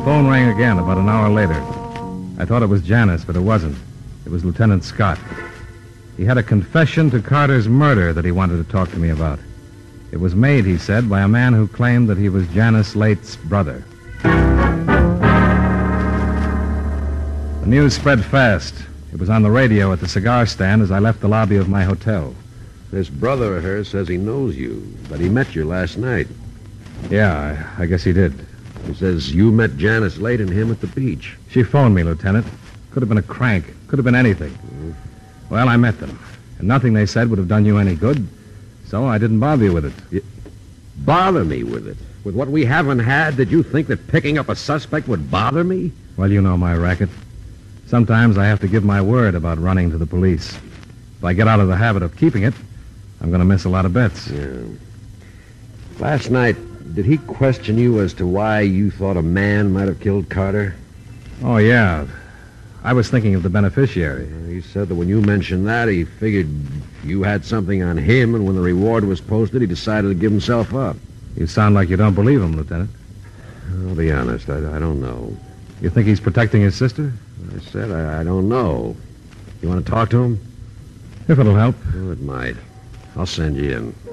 phone rang again about an hour later. I thought it was Janice, but it wasn't. It was Lieutenant Scott. He had a confession to Carter's murder that he wanted to talk to me about. It was made, he said, by a man who claimed that he was Janice Late's brother. The news spread fast. It was on the radio at the cigar stand as I left the lobby of my hotel. This brother of hers says he knows you, that he met you last night. Yeah, I guess he did. He says you met Janice Late and him at the beach. She phoned me, Lieutenant. Could have been a crank. Could have been anything. Mm-hmm. Well, I met them. And nothing they said would have done you any good. So I didn't bother you with it. Bother me with it? With what we haven't had, did you think that picking up a suspect would bother me? Well, you know my racket. Sometimes I have to give my word about running to the police. If I get out of the habit of keeping it, I'm going to miss a lot of bets. Yeah. Last night, did he question you as to why you thought a man might have killed Carter? Oh, yeah. I was thinking of the beneficiary. He said that when you mentioned that, he figured you had something on him, and when the reward was posted, he decided to give himself up. You sound like you don't believe him, Lieutenant. I'll be honest, I don't know. You think he's protecting his sister? I said I don't know. You want to talk to him? If it'll help. Well, it might. I'll send you in.